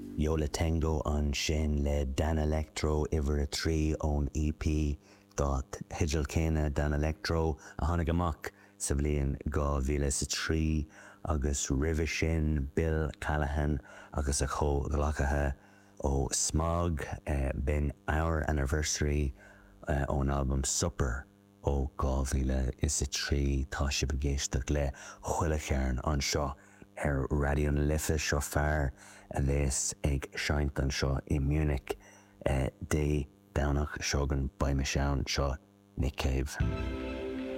Yola Tango an sin le Dan Electro iwwer a trí ón EP dot Hidgel Céine Dan Electro a tháinig amach sa bhliain 2003 agus ribh sin Bill Callahan agus a chomhlacatha ó Smog bin our anniversary ón album Supper ó 2003 tá si begéisteach le chuile chearn an seo ar Radio na Lifa seo fearr a leis ag seint an seo i Munich dé dánach seogan baimiseán seo Nick Cave.